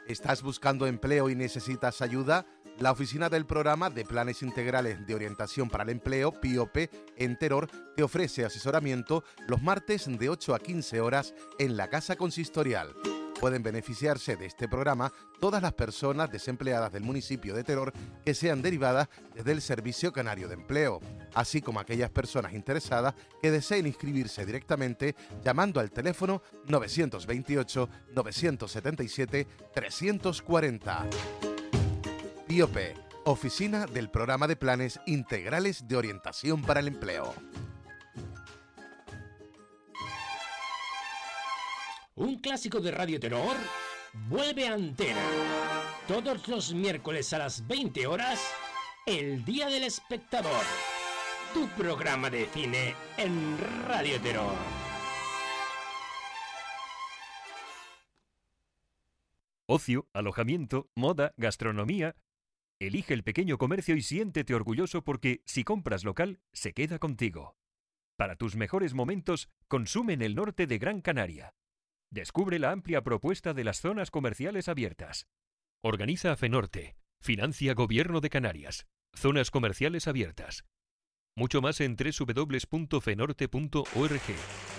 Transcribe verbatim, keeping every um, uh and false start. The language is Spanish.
¿Estás buscando empleo y necesitas ayuda? La oficina del Programa de Planes Integrales de Orientación para el Empleo, P I O P, en Teror, te ofrece asesoramiento los martes de ocho a quince horas en la Casa Consistorial. Pueden beneficiarse de este programa todas las personas desempleadas del municipio de Teror que sean derivadas desde el Servicio Canario de Empleo, así como aquellas personas interesadas que deseen inscribirse directamente llamando al teléfono nueve dos ocho, nueve siete siete, tres cuatro cero. P I O P, Oficina del Programa de Planes Integrales de Orientación para el Empleo. Un clásico de Radio Terror vuelve a antena. Todos los miércoles a las veinte horas, El Día del Espectador. Tu programa de cine en Radio Terror. Ocio, alojamiento, moda, gastronomía. Elige el pequeño comercio y siéntete orgulloso porque si compras local, se queda contigo. Para tus mejores momentos, consume en el norte de Gran Canaria. Descubre la amplia propuesta de las zonas comerciales abiertas. Organiza FENORTE. Financia Gobierno de Canarias. Zonas comerciales abiertas. Mucho más en doble u doble u doble u punto fenorte punto org.